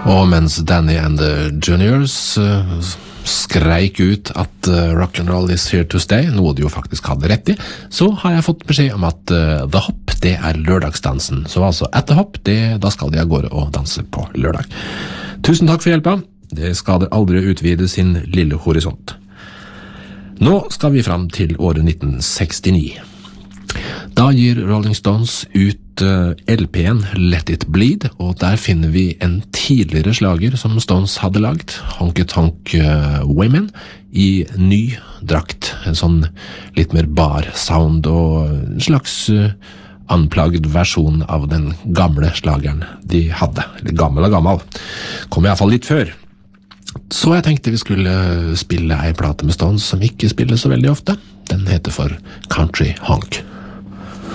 Og mens Danny and the Juniors skreik ut at rock'n'roll is here to stay, noe de jo faktisk hadde rett i, så har jeg fått beskjed om at The Hop, det er lørdagsdansen. Så altså at The Hop, da skal de av gårde og danse på lørdag. Tusen takk for hjelpa. Det skader aldri å utvide sin lille horisont. Nå skal vi fram til året 1969. Da gir Rolling Stones ut LP-en Let It Bleed, og der finner vi en tidligere slager som Stones hadde lagt, Honky Tonk Women, i ny drakt, en sånn litt mer bar sound og en slags unplugged versjon av den gamle slageren de hadde, eller gammel, kom i hvert fall litt før. Så jeg tenkte vi skulle spille ei plate med Stones som ikke spiller så veldig ofte. Den heter for Country Honk.